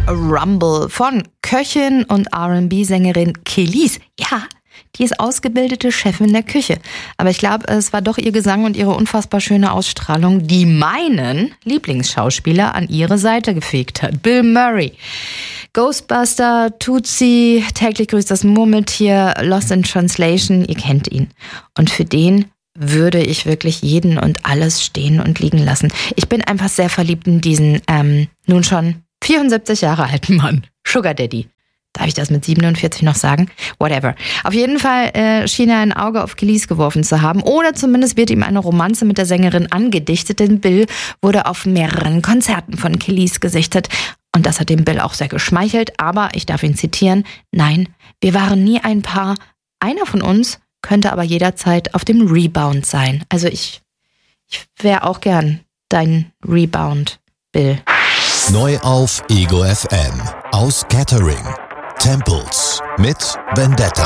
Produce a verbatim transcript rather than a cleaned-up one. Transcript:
Rumble von Köchin und R and B-Sängerin Kelis. Ja, die ist ausgebildete Chefin der Küche. Aber ich glaube, es war doch ihr Gesang und ihre unfassbar schöne Ausstrahlung, die meinen Lieblingsschauspieler an ihre Seite gefegt hat. Bill Murray. Ghostbuster, Tootsie, täglich grüßt das Murmeltier, Lost in Translation, ihr kennt ihn. Und für den würde ich wirklich jeden und alles stehen und liegen lassen. Ich bin einfach sehr verliebt in diesen, ähm, nun schon vierundsiebzig Jahre alten Mann. Sugar Daddy. Darf ich das mit siebenundvierzig noch sagen? Whatever. Auf jeden Fall äh, schien er ein Auge auf Kelis geworfen zu haben. Oder zumindest wird ihm eine Romanze mit der Sängerin angedichtet, denn Bill wurde auf mehreren Konzerten von Kelis gesichtet. Und das hat dem Bill auch sehr geschmeichelt. Aber ich darf ihn zitieren: Nein, wir waren nie ein Paar. Einer von uns könnte aber jederzeit auf dem Rebound sein. Also ich, ich wäre auch gern dein Rebound, Bill. Neu auf Ego F M. Aus Kettering. Temples mit Vendetta.